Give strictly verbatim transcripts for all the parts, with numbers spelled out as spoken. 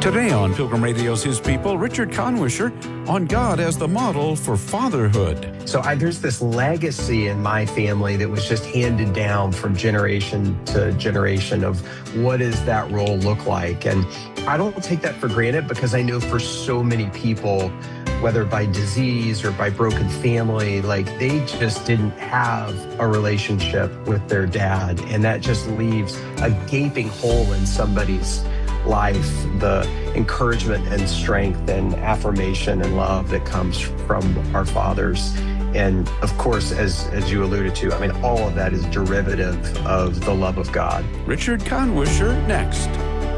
Today on Pilgrim Radio's His People, Richard Conwisher on God as the model for fatherhood. So I, there's this legacy in my family that was just handed down from generation to generation of what does that role look like? And I don't take that for granted because I know for so many people, whether by disease or by broken family, like they just didn't have a relationship with their dad. And that just leaves a gaping hole in somebody's life, the encouragement and strength and affirmation and love that comes from our fathers. And of course, as, as you alluded to, I mean, all of that is derivative of the love of God. Richard Conwisher next.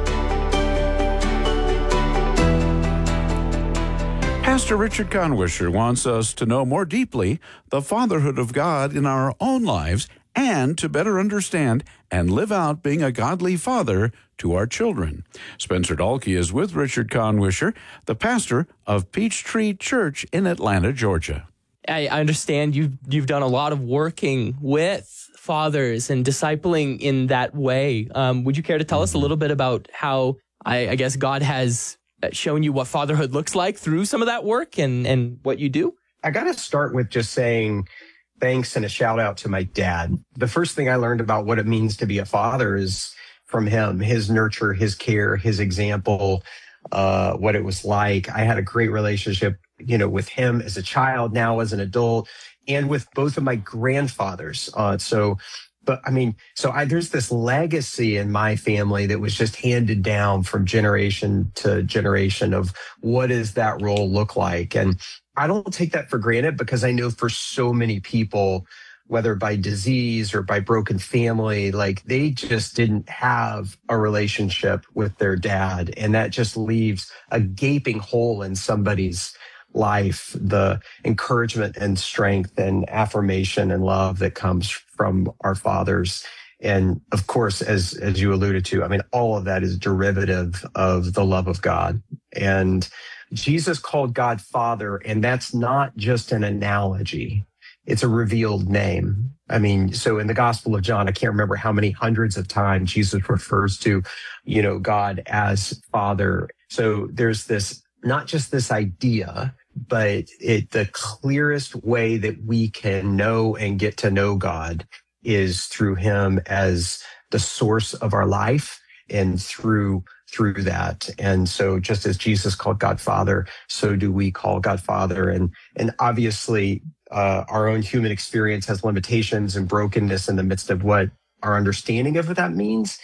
Pastor Richard Conwisher wants us to know more deeply the fatherhood of God in our own lives and to better understand and live out being a godly father to our children. Spencer Dalkey is with Richard Conwisher, the pastor of Peachtree Church in Atlanta, Georgia. I understand you've, you've done a lot of working with fathers and discipling in that way. Um, would you care to tell us a little bit about how, I, I guess, God has shown you what fatherhood looks like through some of that work and, and what you do? I got to start with just saying thanks and a shout out to my dad. The first thing I learned about what it means to be a father is from him, his nurture, his care, his example, uh, what it was like. I had a great relationship, you know, with him as a child, now as an adult, and with both of my grandfathers. Uh, so, but I mean, so I, there's this legacy in my family that was just handed down from generation to generation of what does that role look like? And I don't take that for granted because I know for so many people, whether by disease or by broken family, like they just didn't have a relationship with their dad. And that just leaves a gaping hole in somebody's life, the encouragement and strength and affirmation and love that comes from our fathers. And of course, as, as you alluded to, I mean, all of that is derivative of the love of God. And Jesus called God Father, and that's not just an analogy. It's a revealed name. I mean, so in the Gospel of John, I can't remember how many hundreds of times Jesus refers to, you know, God as Father. So there's this, not just this idea, but it, the clearest way that we can know and get to know God is through him as the source of our life and through through that. And so just as Jesus called God Father, so do we call God Father. And and obviously uh, our own human experience has limitations and brokenness in the midst of what our understanding of what that means.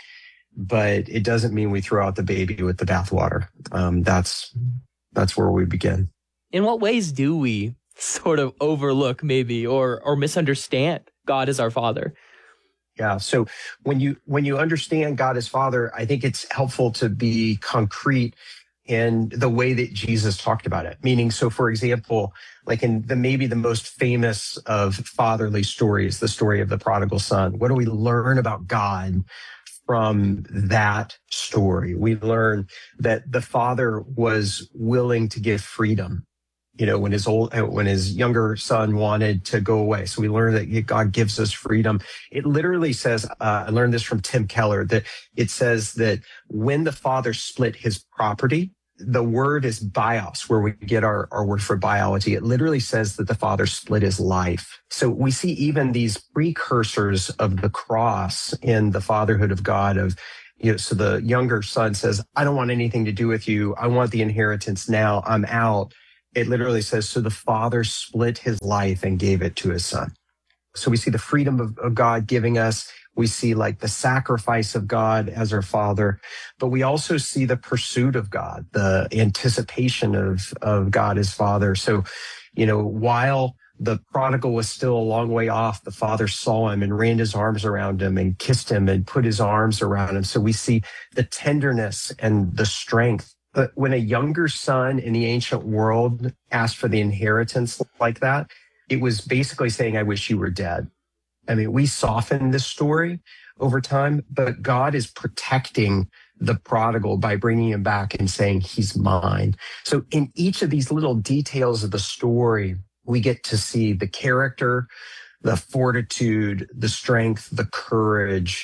But it doesn't mean we throw out the baby with the bathwater. Um, that's that's where we begin. In what ways do we sort of overlook maybe or or misunderstand God as our Father? Yeah. So when you when you understand God as Father, I think it's helpful to be concrete in the way that Jesus talked about it. Meaning, so for example, like in the maybe the most famous of fatherly stories, the story of the prodigal son. What do we learn about God from that story? We learn that the father was willing to give freedom. You know, when his old, when his younger son wanted to go away. So we learn that God gives us freedom. It literally says, uh, I learned this from Tim Keller, that it says that when the father split his property, the word is bios, where we get our, our word for biology. It literally says that the father split his life. So we see even these precursors of the cross in the fatherhood of God of, you know, so the younger son says, I don't want anything to do with you. I want the inheritance now. I'm out. It literally says, so the father split his life and gave it to his son. So we see the freedom of, of God giving us. We see like the sacrifice of God as our father, but we also see the pursuit of God, the anticipation of, of God as father. So, you know, while the prodigal was still a long way off, the father saw him and ran his arms around him and kissed him and put his arms around him. So we see the tenderness and the strength. But when a younger son in the ancient world asked for the inheritance like that, it was basically saying, I wish you were dead. I mean, we soften this story over time, but God is protecting the prodigal by bringing him back and saying, he's mine. So in each of these little details of the story, we get to see the character, the fortitude, the strength, the courage,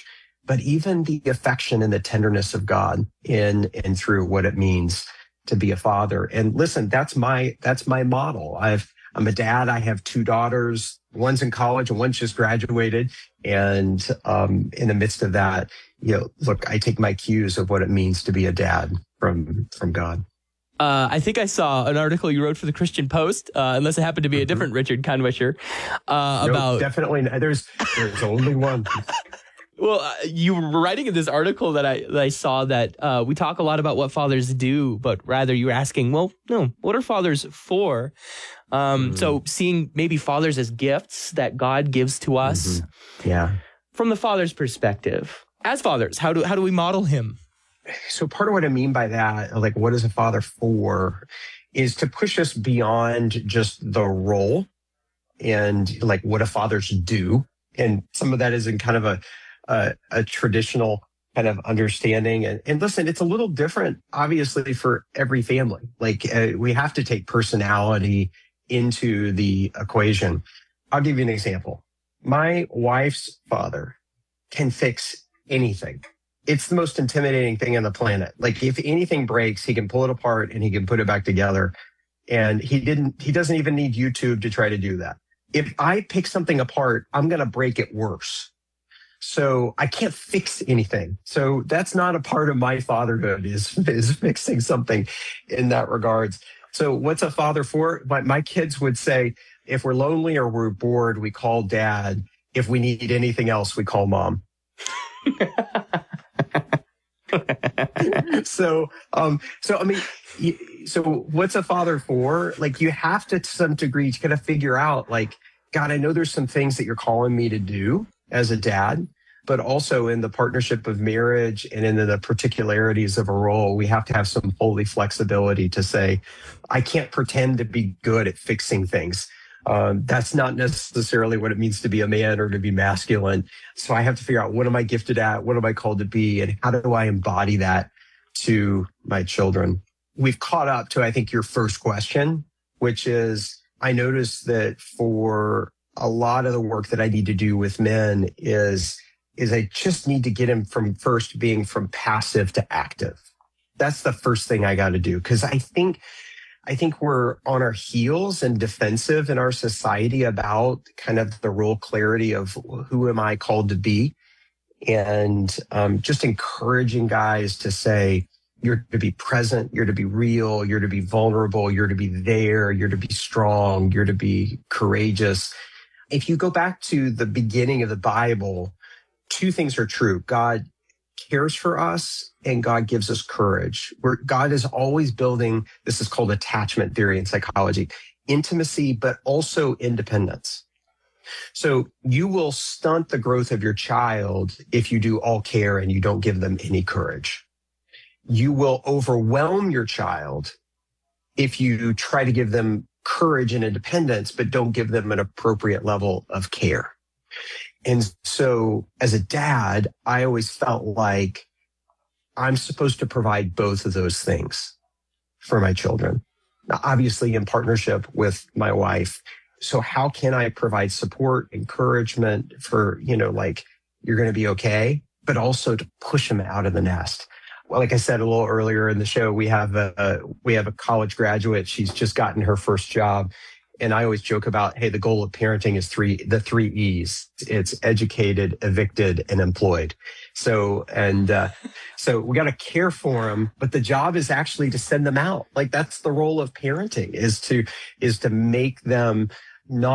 but even the affection and the tenderness of God in and through what it means to be a father. And listen, that's my that's my model. I've I'm a dad. I have two daughters. One's in college and one's just graduated. And um, in the midst of that, you know, look, I take my cues of what it means to be a dad from from God. Uh, I think I saw an article you wrote for the Christian Post, uh, unless it happened to be a different Richard Conwisher, uh, Nope, about definitely not. there's there's only one. Well, uh, you were writing in this article that I that I saw that uh, we talk a lot about what fathers do, but rather you were asking, well, no, what are fathers for? Um, mm. So seeing maybe fathers as gifts that God gives to us. Mm-hmm. Yeah. From the father's perspective, as fathers, how do how do we model him? So part of what I mean by that, like what is a father for, is to push us beyond just the role and like what do fathers do. And some of that is in kind of a a, a traditional kind of understanding. And, and listen, it's a little different, obviously, for every family. Like uh, we have to take personality into the equation. I'll give you an example. My wife's father can fix anything. It's the most intimidating thing on the planet. Like if anything breaks, he can pull it apart and he can put it back together. And he didn't, he doesn't even need YouTube to try to do that. If I pick something apart, I'm going to break it worse. So I can't fix anything. So that's not a part of my fatherhood is, is fixing something in that regards. So what's a father for? My, my kids would say, if we're lonely or we're bored, we call dad. If we need anything else, we call mom. so, um, so, I mean, so what's a father for? Like you have to, to some degree, to kind of figure out like, God, I know there's some things that you're calling me to do as a dad, but also in the partnership of marriage and in the particularities of a role, we have to have some holy flexibility to say, I can't pretend to be good at fixing things. Um, that's not necessarily what it means to be a man or to be masculine. So I have to figure out what am I gifted at? What am I called to be? And how do I embody that to my children? We've caught up to, I think, your first question, which is, I noticed that for a lot of the work that I need to do with men is, is I just need to get him from first being from passive to active. That's the first thing I got to do. Cause I think, I think we're on our heels and defensive in our society about kind of the real clarity of who am I called to be? And um, just encouraging guys to say, you're to be present, you're to be real, you're to be vulnerable, you're to be there, you're to be strong, you're to be courageous. If you go back to the beginning of the Bible, two things are true. God cares for us and God gives us courage. Where God is always building, this is called attachment theory in psychology, intimacy, but also independence. So you will stunt the growth of your child if you do all care and you don't give them any courage. You will overwhelm your child if you try to give them courage and independence, but don't give them an appropriate level of care. And so as a dad, I always felt like I'm supposed to provide both of those things for my children. Now, obviously in partnership with my wife. So how can I provide support, encouragement for, you know, like you're going to be okay, but also to push them out of the nest. Well, like I said a little earlier in the show, we have a, a we have a college graduate. She's just gotten her first job. And I always joke about, hey, the goal of parenting is three, the three E's. It's educated, evicted, and employed. So, and, uh, so we got to care for them, but the job is actually to send them out. Like that's the role of parenting is to, is to make them not